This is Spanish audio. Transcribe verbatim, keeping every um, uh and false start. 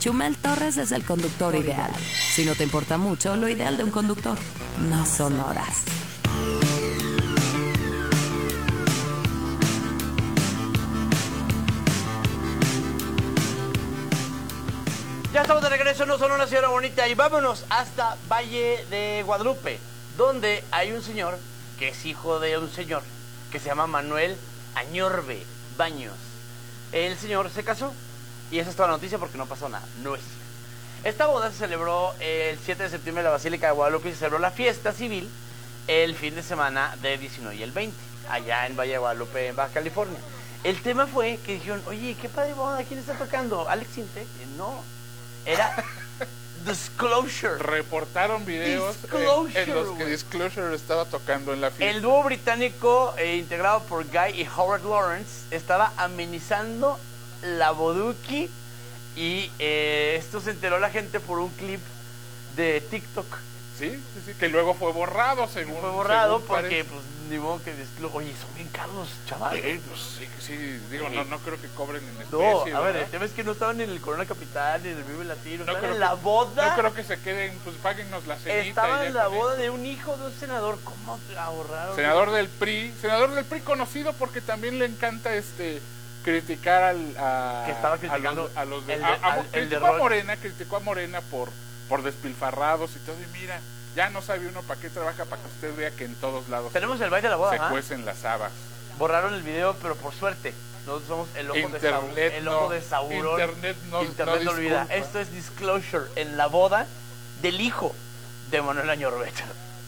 Chumel Torres es el conductor ideal. Si no te importa mucho, lo ideal de un conductor no son horas. Ya estamos de regreso, no solo una señora bonita, y vámonos hasta Valle de Guadalupe, donde hay un señor que es hijo de un señor que se llama Manuel Añorbe Baños. El señor se casó y esa es toda la noticia porque no pasó nada, no es cierto. Esta boda se celebró el siete de septiembre en la Basílica de Guadalupe y se celebró la fiesta civil el fin de semana del diecinueve y el veinte, allá en Valle de Guadalupe, en Baja California. El tema fue que dijeron, oye, qué padre boda, ¿quién está tocando? ¿Alex Intec? No, era Disclosure. Reportaron videos Disclosure, en, en los que güey. Disclosure estaba tocando en la fiesta. El dúo británico eh, integrado por Guy y Howard Lawrence estaba amenizando la boduki y eh, esto se enteró la gente por un clip de TikTok. Sí, sí, sí, que luego fue borrado, según. Fue borrado según porque, parece. pues, ni modo que Disclo- oye, son bien caros, chaval. Sí, pues sí, sí, digo, Sí. no, no creo que cobren en especie. No, a ver, ¿verdad? el tema es que no estaban en el Corona Capital, ni en el Vive Latino, No estaban creo en que- la boda. No creo que se queden, pues páguennos la cenita. Estaban y ya en la con boda eso. de un hijo de un senador. ¿Cómo ahorraron? Senador del P R I, senador del P R I conocido porque también le encanta este criticar al a, Que estaba a criticando los, a los de, el de- a- a- al- el de criticó a Roch. Morena, criticó a Morena por por despilfarrados y todo, y mira, ya no sabe uno para qué trabaja, para que usted vea que en todos lados Tenemos el baile de la boda, se ¿ah? cuecen las habas. Borraron el video, pero por suerte. Nosotros somos el ojo de Saúl. Internet El no, ojo de Saurón. Internet no, Internet no no olvida. disculpa. Esto es Disclosure en la boda del hijo de Manuel Añorbe.